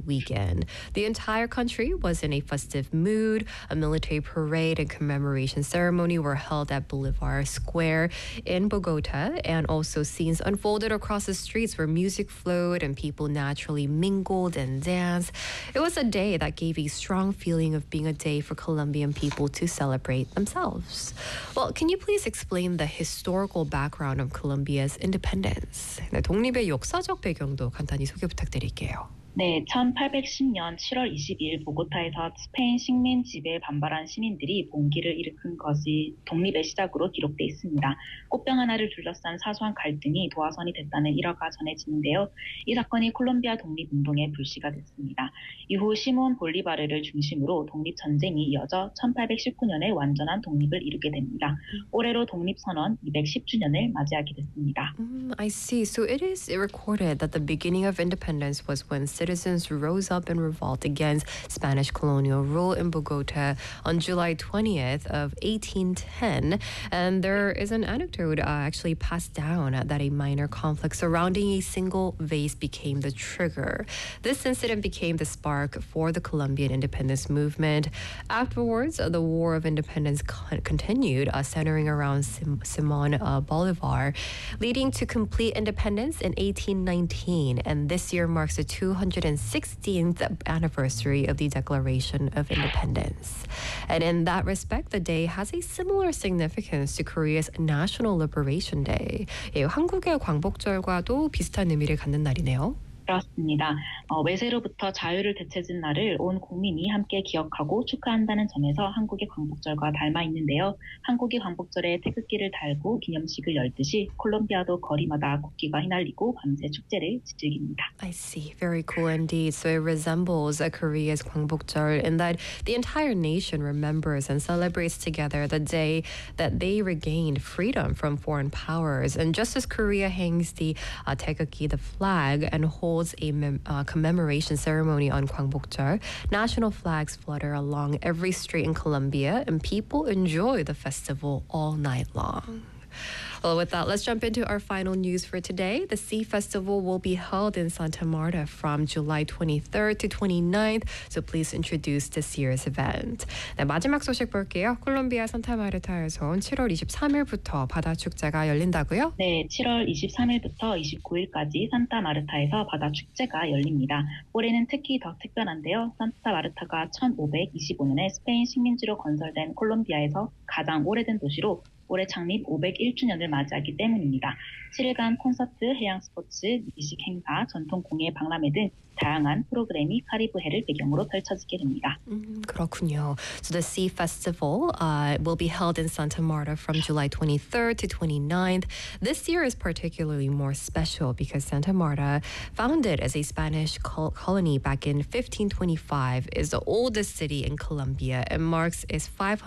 weekend. The entire country was in a festive mood. A military parade and commemoration ceremony were held at Bolivar Square in Bogota, and also scenes unfolded across the streets where music flowed and people naturally mingled and danced. It was a day that gave a strong feeling of being a day for Colombian people to celebrate themselves. Well, can you please explain the historical background of Colombia's independence? 네, 독립의 역사적 배경도 간단히 소개 부탁드릴게요. 네, 1810년 7월 22일 보고타에서 스페인 식민 지배에 반발한 시민들이 봉기를 일으킨 것이 독립의 시작으로 기록돼 있습니다. 꽃병 하나를 둘러싼 사소한 갈등이 도화선이 됐다는 일화가 전해지는데요. 이 사건이 콜롬비아 독립운동의 불씨가 됐습니다. 이후 시몬 볼리바르를 중심으로 독립전쟁이 이어져 1819년에 완전한 독립을 이루게 됩니다. 올해로 독립선언 210주년을 맞이하게 됐습니다. I see. So it is recorded that the beginning of independence was when citizens rose up in revolt against Spanish colonial rule in Bogota on July 20th of 1810. And there is an anecdote actually passed down that a minor conflict surrounding a single vase became the trigger. This incident became the spark for the Colombian independence movement. Afterwards, the War of Independence continued, centering around Simon Bolivar, leading to complete independence in 1819. And this year marks the 216th anniversary of the Declaration of Independence. And in that respect, the day has a similar significance to Korea's National Liberation Day. 예, 한국의 광복절과도 비슷한 의미를 갖는 날이네요. 그렇습니다. 외세로부터 자유를 되찾은 날을 온 국민이 함께 기억하고 축하한다는 점에서 한국의 광복절과 닮아 있는데요. 한국이 광복절에 태극기를 달고 기념식을 열듯이 콜롬비아도 거리마다 국기가 휘날리고 밤새 축제를 즐깁니다. I see. Very cool indeed. So it resembles Korea's 광복절 in that the entire nation remembers and celebrates together the day that they regained freedom from foreign powers. And just as Korea hangs the taegukgi, the flag, and holds a commemoration ceremony on 광복절, national flags flutter along every street in Colombia, and people enjoy the festival all night long. Well, with that, let's jump into our final news for today. The Sea Festival will be held in Santa Marta from July 23rd to 29th, so please introduce this year's event. 네, 마지막 소식 볼게요. 콜롬비아 산타마르타에서 7월 23일부터 바다 축제가 열린다고요? 네, 7월 23일부터 29일까지 산타마르타에서 바다 축제가 열립니다. 올해는 특히 더 특별한데요. 산타마르타가 1525년에 스페인 식민지로 건설된 콜롬비아에서 가장 오래된 도시로 올해 창립 501주년을 맞이하기 때문입니다. 7일간 콘서트, 해양 스포츠, 미식 행사, 전통 공예 박람회 등 다양한 프로그램이 카리브해를 배경으로 펼쳐지게 됩니다. 그렇군요. So the Sea Festival will be held in Santa Marta from July 23rd to 29th. This year is particularly more special because Santa Marta, founded as a Spanish colony back in 1525, is the oldest city in Colombia and marks its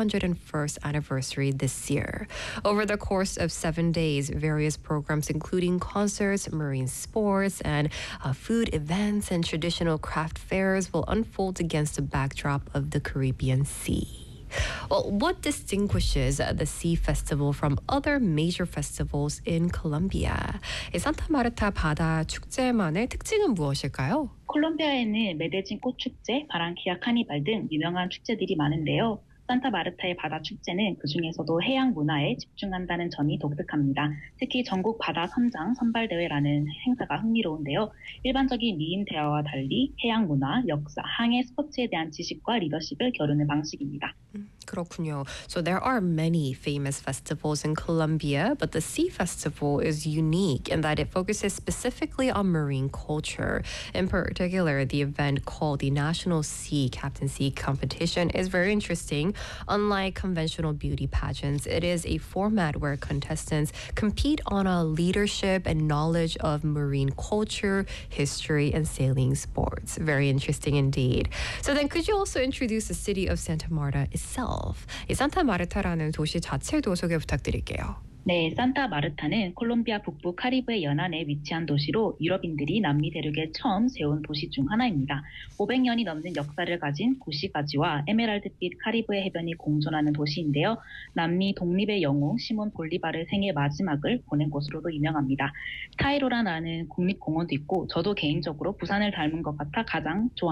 501st anniversary this year. Over the course of 7 days, various programs including concerts, marine sports, and food events and traditional craft fairs will unfold against the backdrop of the Caribbean Sea. Well, what distinguishes the Sea Festival from other major festivals in Colombia? 산타마르타 바다 축제만의 특징은 무엇일까요? 콜롬비아에는 메데진 꽃축제, 바랑키아 카니발 등 유명한 축제들이 많은데요. 산타마르타의 바다 축제는 그중에서도 해양 문화에 집중한다는 점이 독특합니다. 특히 전국 바다 선장 선발대회라는 행사가 흥미로운데요. 일반적인 미인 대화와 달리 해양 문화, 역사, 항해 스포츠에 대한 지식과 리더십을 겨루는 방식입니다. 그렇군요. So there are many famous festivals in Colombia, but the Sea Festival is unique in that it focuses specifically on marine culture. In particular, the event called the National Sea Captaincy Competition is very interesting. Unlike conventional beauty pageants, it is a format where contestants compete on a leadership and knowledge of marine culture, history, and sailing sports. Very interesting indeed. So then could you also introduce the city of Santa Marta itself? 이 산타마르타라는 도시 자체도 소개 부탁드릴게요. 네, 산타마르타는 콜롬비아 북부 카리브해 연안에 위치한 도시로 유럽인들이 남미 대륙에 처음 세운 도시 중 하나입니다. 500년이 넘는 역사를 가진 구시가지와 에메랄드빛 카리브해 해변이 공존하는 도시인데요. 남미 독립의 영웅 시몬 볼리바르 생애 마지막을 보낸 곳으로도 유명합니다. 타이로라는 국립공원도 있고 저도 개인적으로 부산을 닮은 것 같아 가장 좋아합니다.